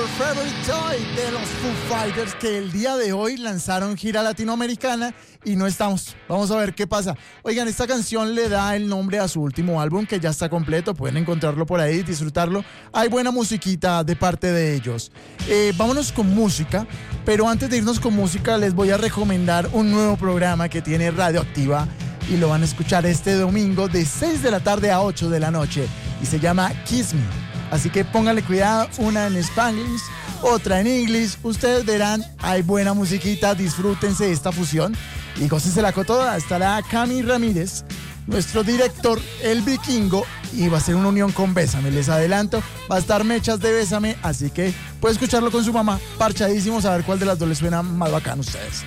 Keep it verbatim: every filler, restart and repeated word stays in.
Favorite Toy de los Foo Fighters, que el día de hoy lanzaron gira latinoamericana y no estamos. Vamos a ver qué pasa. Oigan, esta canción le da el nombre a su último álbum, que ya está completo. Pueden encontrarlo por ahí, disfrutarlo. Hay buena musiquita de parte de ellos. Eh, vámonos con música, pero antes de irnos con música les voy a recomendar un nuevo programa que tiene Radioactiva y lo van a escuchar este domingo de seis de la tarde a ocho de la noche y se llama Kiss Me. Así que pónganle cuidado, una en Spanglish, otra en English. Ustedes verán, hay buena musiquita, disfrútense de esta fusión y gócensela con toda. Estará Cami Ramírez, nuestro director, el Vikingo, y va a ser una unión con Bésame. Les adelanto, va a estar Mechas de Bésame, así que puede escucharlo con su mamá, parchadísimos, a ver cuál de las dos les suena más bacán a ustedes.